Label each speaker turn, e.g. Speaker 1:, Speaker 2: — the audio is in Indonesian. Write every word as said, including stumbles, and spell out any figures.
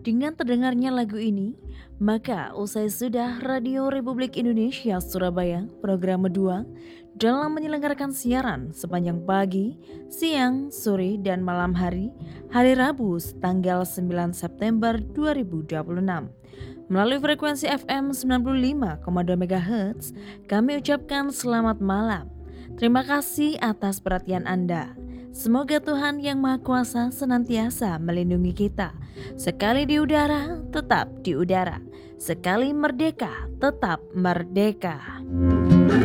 Speaker 1: Dengan terdengarnya lagu ini, maka usai sudah Radio Republik Indonesia Surabaya program kedua dalam menyelenggarakan siaran sepanjang pagi, siang, sore, dan malam hari, hari Rabu tanggal sembilan September dua ribu dua puluh enam. Melalui frekuensi F M sembilan puluh lima koma dua MHz, kami ucapkan selamat malam. Terima kasih atas perhatian Anda. Semoga Tuhan Yang Maha Kuasa senantiasa melindungi kita. Sekali di udara, tetap di udara. Sekali merdeka, tetap merdeka.